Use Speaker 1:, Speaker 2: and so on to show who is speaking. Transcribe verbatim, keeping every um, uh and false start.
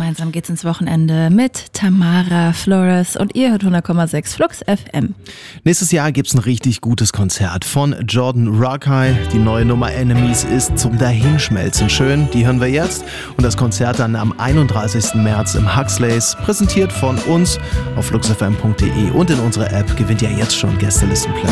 Speaker 1: Gemeinsam geht's ins Wochenende mit Tamara Flores und ihr hört hundert Komma sechs Flux F M.
Speaker 2: Nächstes Jahr gibt's ein richtig gutes Konzert von Jordan Rakei. Die neue Nummer Enemies ist zum Dahinschmelzen schön. Die hören wir jetzt. Und das Konzert dann am einunddreißigsten März im Huxleys, präsentiert von uns auf fluxfm punkt de und in unserer App, gewinnt ihr jetzt schon Gästelistenplätze.